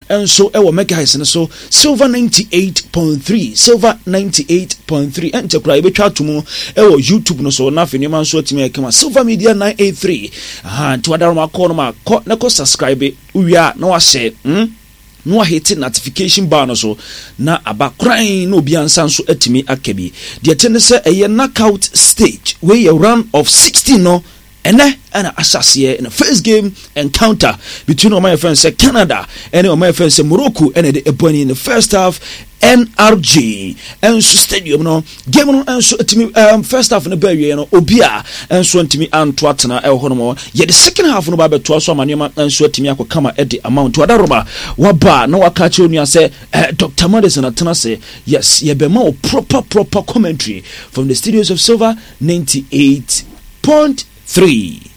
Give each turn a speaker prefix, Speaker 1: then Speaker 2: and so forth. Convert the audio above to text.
Speaker 1: enso ewo megahertz no so silver 98.3 silver 98.3 ente kura ebetwa tumu ewo YouTube no so na afeni man so atimi ekema silver media 983 nti wadaroma akọ no ma akọ na ko subscribe uwia na wa share no hit notification bar no so na aba crying no bi ansa so atimi akabi de tene se eye knockout stage where a round of 16 no and assassin in the first game encounter between my friends Canada and my friends Morocco and the Ebony in the first half NRG and so stadium no game no and so first half in the barrier no obia and so ntimi antwatena hono ye the second half no ba beto so amanema and so ntimi akokama at the amount to adaroba waba na waka che onua say Dr. Madison atena say yes ye be ma proper commentary from the studios of Silver 98.3